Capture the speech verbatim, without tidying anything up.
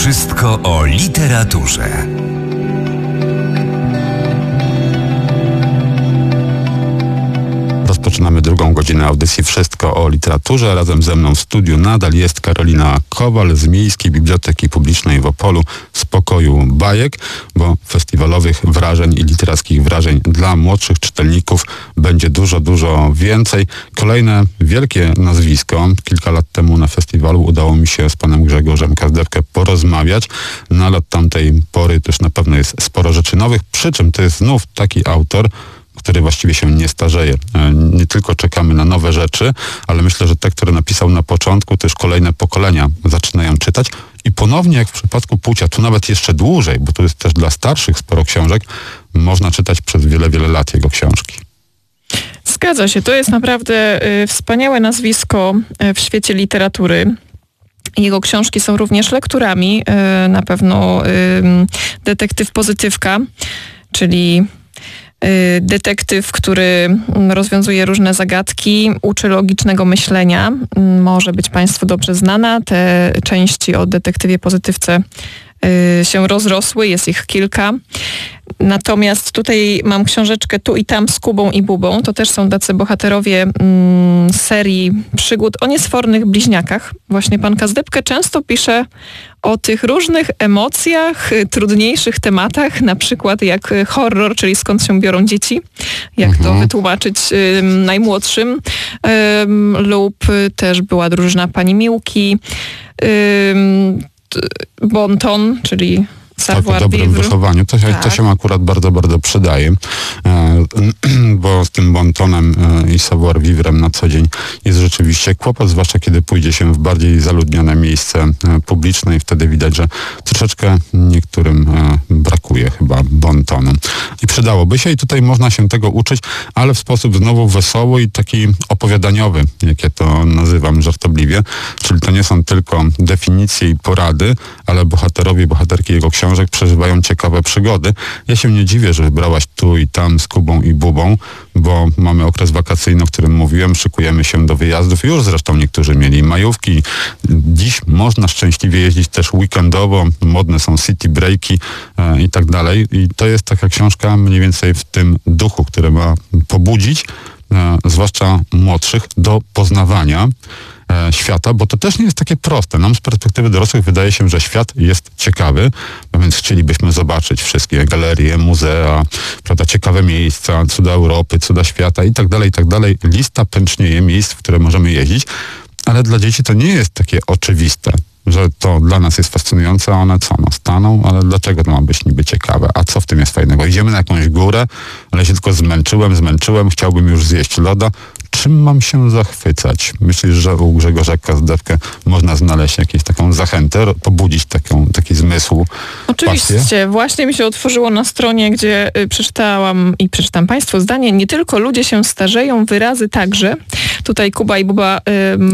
Wszystko o literaturze. Rozpoczynamy drugą godzinę audycji Wszystko o literaturze. Razem ze mną w studiu nadal jest Karolina Kowal z Miejskiej Biblioteki Publicznej w Opolu z pokoju bajek, bo festiwalowych wrażeń i literackich wrażeń dla młodszych czytelników będzie dużo, dużo więcej. Kolejne wielkie nazwisko. Kilka lat temu na festiwalu udało mi się z panem Grzegorzem Kazdebkę porozmawiać. No ale od tamtej pory też na pewno jest sporo rzeczy nowych, przy czym to jest znów taki autor, który właściwie się nie starzeje. Nie tylko czekamy na nowe rzeczy, ale myślę, że te, które napisał na początku, też kolejne pokolenia zaczynają czytać i ponownie, jak w przypadku Płócia, tu nawet jeszcze dłużej, bo tu jest też dla starszych sporo książek, można czytać przez wiele, wiele lat jego książki. Zgadza się, to jest naprawdę y, wspaniałe nazwisko y, w świecie literatury. Jego książki są również lekturami, y, na pewno y, Detektyw Pozytywka, czyli detektyw, który rozwiązuje różne zagadki, uczy logicznego myślenia. Może być Państwu dobrze znana. Te części o detektywie Pozytywce się rozrosły, jest ich kilka. Natomiast tutaj mam książeczkę Tu i tam z Kubą i Bubą. To też są tacy bohaterowie mm, serii przygód o niesfornych bliźniakach. Właśnie pan Kazdebkę często pisze o tych różnych emocjach, trudniejszych tematach, na przykład jak horror, czyli skąd się biorą dzieci, jak mhm. to wytłumaczyć y, najmłodszym, y, lub też była drużyna pani Miłki, y, Bonton, czyli Tak, o dobrym wychowaniu. To się, tak. to się akurat bardzo, bardzo przydaje, e, bo z tym Bontonem e, i savoir vivrem na co dzień jest rzeczywiście kłopot, zwłaszcza kiedy pójdzie się w bardziej zaludnione miejsce e, publiczne i wtedy widać, że troszeczkę niektórym e, brakuje chyba Bontonu. I przydałoby się i tutaj można się tego uczyć, ale w sposób znowu wesoły i taki opowiadaniowy, jak ja to nazywam żartobliwie, czyli to nie są tylko definicje i porady, ale bohaterowie i bohaterki jego książek przeżywają ciekawe przygody. Ja się nie dziwię, że wybrałaś Tu i tam z Kubą i Bubą, bo mamy okres wakacyjny, o którym mówiłem, szykujemy się do wyjazdów. Już zresztą niektórzy mieli majówki. Dziś można szczęśliwie jeździć też weekendowo, modne są city breaki e, i tak dalej. I to jest taka książka mniej więcej w tym duchu, który ma pobudzić, e, zwłaszcza młodszych, do poznawania świata, bo to też nie jest takie proste. Nam z perspektywy dorosłych wydaje się, że świat jest ciekawy, no więc chcielibyśmy zobaczyć wszystkie galerie, muzea, prawda, ciekawe miejsca, cuda Europy, cuda świata i tak dalej, i tak dalej. Lista pęcznieje miejsc, w które możemy jeździć, ale dla dzieci to nie jest takie oczywiste, że to dla nas jest fascynujące, a one co, no staną, ale dlaczego to ma być niby ciekawe? A co w tym jest fajnego? Idziemy na jakąś górę, ale się tylko zmęczyłem, zmęczyłem, chciałbym już zjeść loda. Czym mam się zachwycać? Myślisz, że u Grzegorza Kazdebkę można znaleźć jakąś taką zachętę, pobudzić taką, taki zmysł? Oczywiście. Pasję? Właśnie mi się otworzyło na stronie, gdzie y, przeczytałam i przeczytam Państwu zdanie. Nie tylko ludzie się starzeją, wyrazy także. Tutaj Kuba i Buba y,